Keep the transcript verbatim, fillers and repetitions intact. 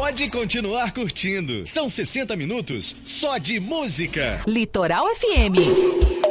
pode continuar curtindo. São sessenta minutos só de música. Litoral F M.